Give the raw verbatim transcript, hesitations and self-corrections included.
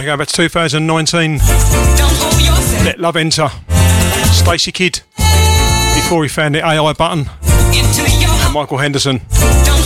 going back to two thousand nineteen. Let Love Enter. Stacey Kidd. Before he found the A I button. And Michael Henderson.